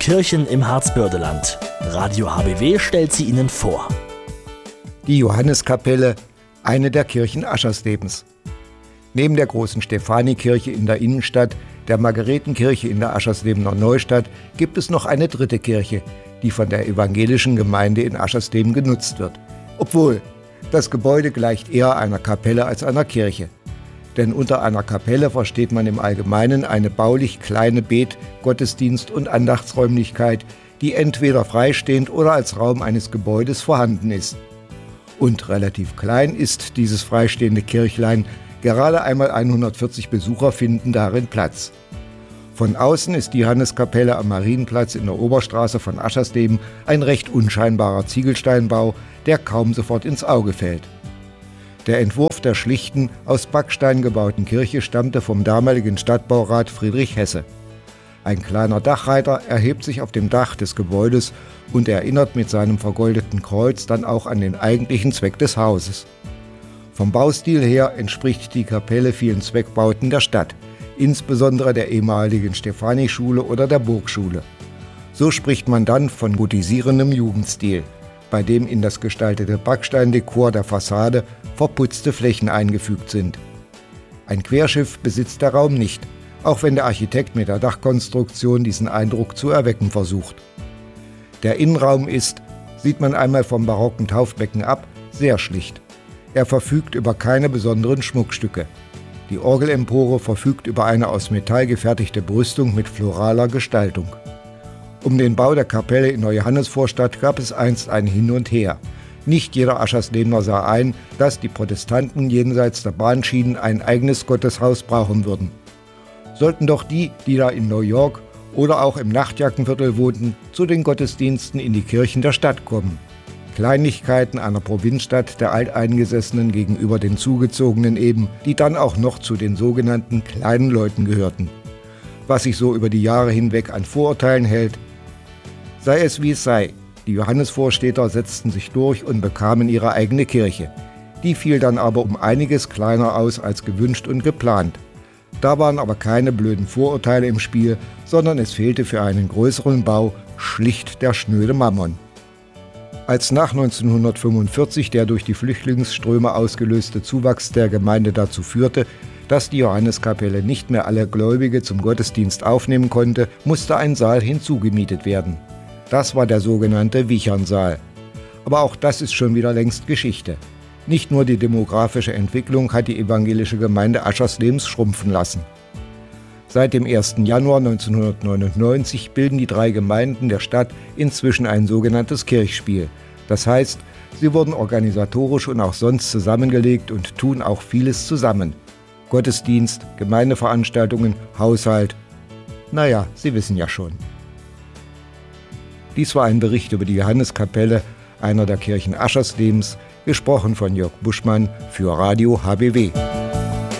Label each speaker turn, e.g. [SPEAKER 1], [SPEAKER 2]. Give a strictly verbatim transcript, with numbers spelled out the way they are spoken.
[SPEAKER 1] Kirchen im Harzbördeland. Radio H B W stellt sie Ihnen vor.
[SPEAKER 2] Die Johanneskapelle, eine der Kirchen Ascherslebens. Neben der großen Stephanikirche in der Innenstadt, der Margaretenkirche in der Ascherslebener Neustadt, gibt es noch eine dritte Kirche, die von der evangelischen Gemeinde in Aschersleben genutzt wird. Obwohl, das Gebäude gleicht eher einer Kapelle als einer Kirche. Denn unter einer Kapelle versteht man im Allgemeinen eine baulich kleine Bet-, Gottesdienst- und Andachtsräumlichkeit, die entweder freistehend oder als Raum eines Gebäudes vorhanden ist. Und relativ klein ist dieses freistehende Kirchlein, gerade einmal hundertvierzig Besucher finden darin Platz. Von außen ist die Johanneskapelle am Marienplatz in der Oberstraße von Aschersleben ein recht unscheinbarer Ziegelsteinbau, der kaum sofort ins Auge fällt. Der Entwurf der schlichten, aus Backstein gebauten Kirche stammte vom damaligen Stadtbaurat Friedrich Hesse. Ein kleiner Dachreiter erhebt sich auf dem Dach des Gebäudes und erinnert mit seinem vergoldeten Kreuz dann auch an den eigentlichen Zweck des Hauses. Vom Baustil her entspricht die Kapelle vielen Zweckbauten der Stadt, insbesondere der ehemaligen Stephanikschule oder der Burgschule. So spricht man dann von gotisierendem Jugendstil, bei dem in das gestaltete Backsteindekor der Fassade verputzte Flächen eingefügt sind. Ein Querschiff besitzt der Raum nicht, auch wenn der Architekt mit der Dachkonstruktion diesen Eindruck zu erwecken versucht. Der Innenraum ist, sieht man einmal vom barocken Taufbecken ab, sehr schlicht. Er verfügt über keine besonderen Schmuckstücke. Die Orgelempore verfügt über eine aus Metall gefertigte Brüstung mit floraler Gestaltung. Um den Bau der Kapelle in Neujohannesvorstadt gab es einst ein Hin und Her. Nicht jeder Ascherslebener sah ein, dass die Protestanten jenseits der Bahnschienen ein eigenes Gotteshaus brauchen würden. Sollten doch die, die da in New York oder auch im Nachtjackenviertel wohnten, zu den Gottesdiensten in die Kirchen der Stadt kommen. Kleinigkeiten einer Provinzstadt der Alteingesessenen gegenüber den Zugezogenen eben, die dann auch noch zu den sogenannten kleinen Leuten gehörten. Was sich so über die Jahre hinweg an Vorurteilen hält, sei es wie es sei, die Johannesvorstädter setzten sich durch und bekamen ihre eigene Kirche. Die fiel dann aber um einiges kleiner aus als gewünscht und geplant. Da waren aber keine blöden Vorurteile im Spiel, sondern es fehlte für einen größeren Bau schlicht der schnöde Mammon. Als nach neunzehnhundertfünfundvierzig der durch die Flüchtlingsströme ausgelöste Zuwachs der Gemeinde dazu führte, dass die Johanneskapelle nicht mehr alle Gläubige zum Gottesdienst aufnehmen konnte, musste ein Saal hinzugemietet werden. Das war der sogenannte Wichernsaal. Aber auch das ist schon wieder längst Geschichte. Nicht nur die demografische Entwicklung hat die evangelische Gemeinde Ascherslebens schrumpfen lassen. Seit dem ersten Januar neunzehnhundertneunundneunzig bilden die drei Gemeinden der Stadt inzwischen ein sogenanntes Kirchspiel. Das heißt, sie wurden organisatorisch und auch sonst zusammengelegt und tun auch vieles zusammen. Gottesdienst, Gemeindeveranstaltungen, Haushalt. Naja, Sie wissen ja schon. Dies war ein Bericht über die Johanneskapelle, einer der Kirchen Ascherslebens, gesprochen von Jörg Buschmann für Radio H B W.